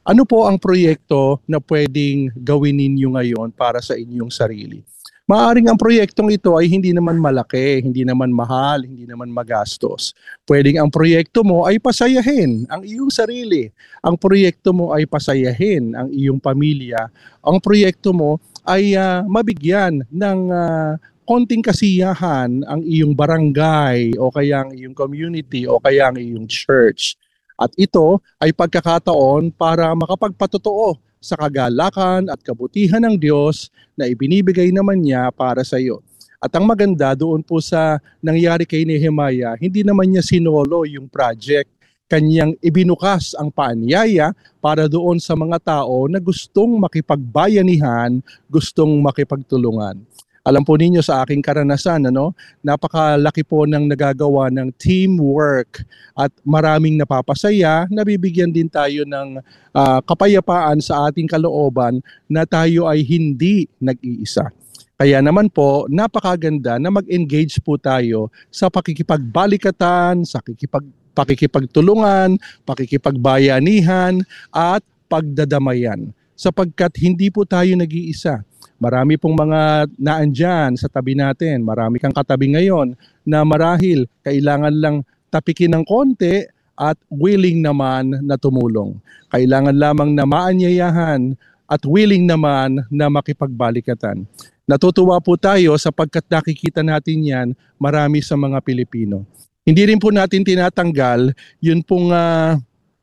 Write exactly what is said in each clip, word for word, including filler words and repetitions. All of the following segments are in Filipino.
Ano po ang proyekto na puwedeng gawin ninyo ngayon para sa inyong sarili? Maaaring ang proyektong ito ay hindi naman malaki, hindi naman mahal, hindi naman magastos. Puwedeng ang proyekto mo ay pasayahin ang iyong sarili. Ang proyekto mo ay pasayahin ang iyong pamilya. Ang proyekto mo ay, ah, mabigyan ng, ah, konting kasiyahan ang iyong barangay o kaya ang iyong community o kaya ang iyong church. At ito ay pagkakataon para makapagpatotoo sa kagalakan at kabutihan ng Diyos na ibinibigay naman niya para sa iyo. At ang maganda doon po sa nangyari kay Nehemiah, hindi naman niya sinolo yung project. Kanyang ibinukas ang paanyaya para doon sa mga tao na gustong makipagbayanihan, gustong makipagtulungan. Alam po ninyo sa aking karanasan, ano, napakalaki po ng nagagawa ng teamwork at maraming napapasaya, nabibigyan din tayo ng ah, kapayapaan sa ating kalooban na tayo ay hindi nag-iisa. Kaya naman po, napakaganda na mag-engage po tayo sa pakikipagbalikatan, sa kikipag, pakikipagtulungan, pakikipagbayanihan, at pagdadamayan. Sapagkat hindi po tayo nag-iisa. Marami pong mga naandyan sa tabi natin. Marami kang katabi ngayon na marahil kailangan lang tapikin ng konti at willing naman na tumulong. Kailangan lamang na maanyayahan at willing naman na makipagbalikatan. Natutuwa po tayo sapagkat nakikita natin yan marami sa mga Pilipino. Hindi rin po natin tinatanggal yun pong uh,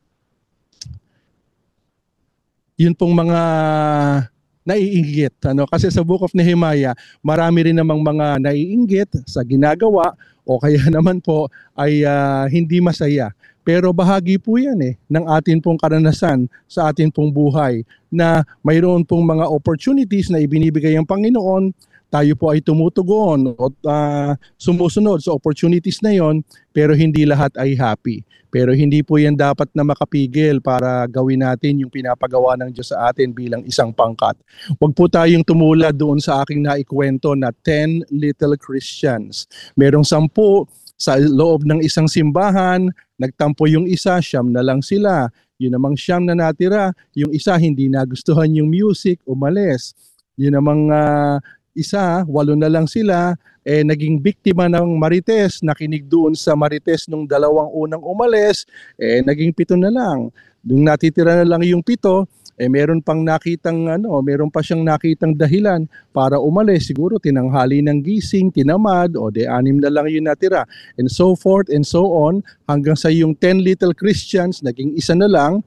yun pong mga naiinggit, ano, kasi sa Book of Nehemiah marami rin namang mga naiinggit sa ginagawa o kaya naman po ay uh, hindi masaya. Pero bahagi po yan eh ng atin pong karanasan sa atin pong buhay na mayroon pong mga opportunities na ibinibigay ng Panginoon. Tayo po ay tumutugon o uh, sumusunod sa opportunities na yon, pero hindi lahat ay happy. Pero hindi po yan dapat na makapigil para gawin natin yung pinapagawa ng Diyos sa atin bilang isang pangkat. Huwag po tayong tumula doon sa aking naikwento na ten little Christians. Merong sampu sa loob ng isang simbahan, nagtampo yung isa, siyam na lang sila. Yun namang siyam na natira, yung isa hindi nagustuhan yung music, umalis. Yun namang uh, isa, walo na lang sila, eh naging biktima ng marites, nakinig doon sa marites nung dalawang unang umalis, eh naging pito na lang. Nung natitira na lang yung pito, eh meron pang nakitang ano, meron pa siyang nakitang dahilan para umalis. Siguro tinanghali ng gising, tinamad, o de anim na lang yung natira. And so forth and so on, hanggang sa yung ten little Christians, naging isa na lang,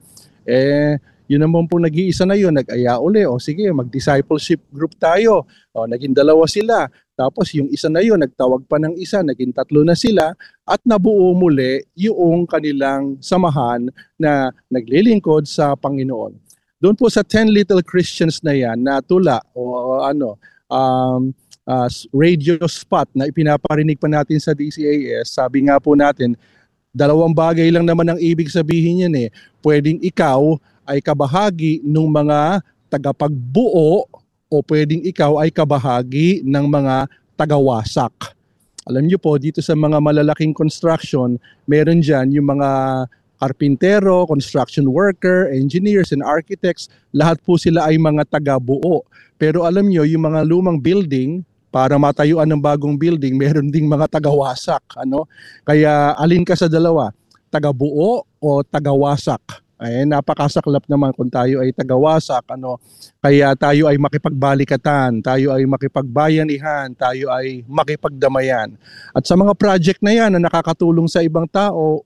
eh yun naman po nag-iisa na yun, nag-aya uli, o sige, mag-discipleship group tayo. O, naging dalawa sila. Tapos yung isa na yun, nagtawag pa ng isa, naging tatlo na sila, at nabuo muli yung kanilang samahan na naglilingkod sa Panginoon. Doon po sa ten little Christians na yan, na tula o, o ano, um, uh, radio spot na ipinaparinig pa natin sa D C A S, sabi nga po natin, dalawang bagay lang naman ang ibig sabihin yan eh. Pwedeng ikaw ay kabahagi ng mga tagapagbuo o pwedeng ikaw ay kabahagi ng mga tagawasak. Alam niyo po, dito sa mga malalaking construction, meron dyan yung mga karpintero, construction worker, engineers, and architects. Lahat po sila ay mga tagabuo. Pero alam niyo, yung mga lumang building, para matayuan ng bagong building, meron ding mga tagawasak. Ano? Kaya alin ka sa dalawa? Tagabuo o tagawasak? Ay, napakasaklap naman kung tayo ay tagawasak, ano, kaya tayo ay makipagbalikatan, tayo ay makipagbayanihan, tayo ay makipagdamayan. At sa mga project na yan na nakakatulong sa ibang tao,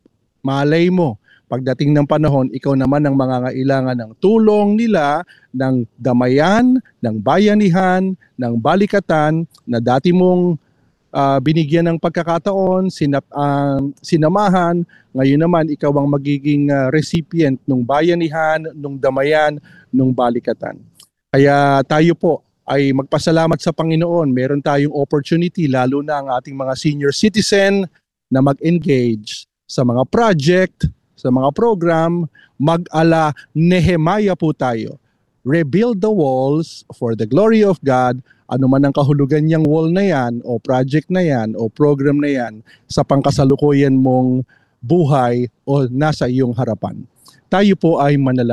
malay mo, pagdating ng panahon, ikaw naman ang mangangailangan ng tulong nila, ng damayan, ng bayanihan, ng balikatan na dati mong Uh, binigyan ng pagkakataon, sinap, uh, sinamahan, ngayon naman ikaw ang magiging uh, recipient ng bayanihan, ng damayan, ng balikatan. Kaya tayo po ay magpasalamat sa Panginoon. Meron tayong opportunity, lalo na ang ating mga senior citizen, na mag-engage sa mga project, sa mga program, mag-ala Nehemiah po tayo. Rebuild the walls for the glory of God. Ano man ang kahulugan niyang wall na yan, o project na yan, o program na yan, sa pangkasalukuyan mong buhay o nasa iyong harapan. Tayo po ay manalangin.